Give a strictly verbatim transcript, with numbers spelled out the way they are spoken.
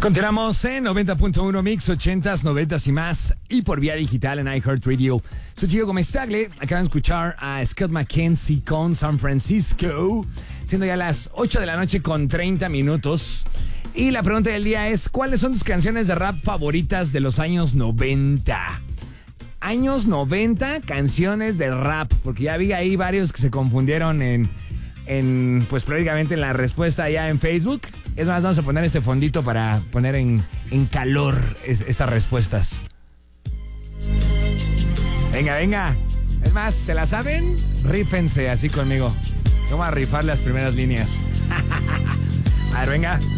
Continuamos en noventa punto uno Mix, ochentas, noventas y más, y por vía digital en iHeartRadio. Soy Gio Gómez Tagle. Acaban de escuchar a Scott McKenzie con San Francisco, siendo ya las ocho de la noche con treinta minutos. Y la pregunta del día es: ¿cuáles son tus canciones de rap favoritas de los años noventa? Años noventa, canciones de rap, porque ya vi ahí varios que se confundieron en, en pues prácticamente en la respuesta allá en Facebook. Es más, vamos a poner este fondito para poner en, en calor es, estas respuestas. Venga, venga. Es más, ¿se la saben? Rífense así conmigo. Vamos a rifar las primeras líneas. A ver, venga.